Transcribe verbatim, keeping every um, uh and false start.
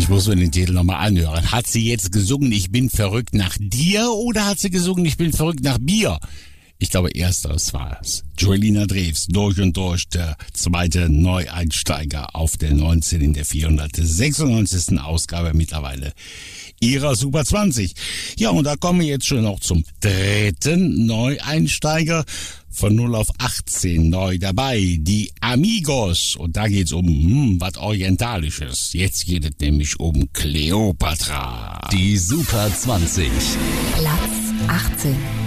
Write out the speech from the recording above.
Ich muss mir den Titel nochmal anhören. Hat sie jetzt gesungen, ich bin verrückt nach dir, oder hat sie gesungen, ich bin verrückt nach Bier? Ich glaube, ersteres war es. Joelina Drews, durch und durch, der zweite Neueinsteiger auf der neunzehn in der vierhundertsechsundneunzigsten Ausgabe mittlerweile ihrer Super zwanzig. Ja, und da kommen wir jetzt schon noch zum dritten Neueinsteiger. Von null auf achtzehn neu dabei, die Amigos. Und da geht's um hm, was Orientalisches. Jetzt geht es nämlich um Kleopatra. Die Super zwanzig. Platz achtzehn.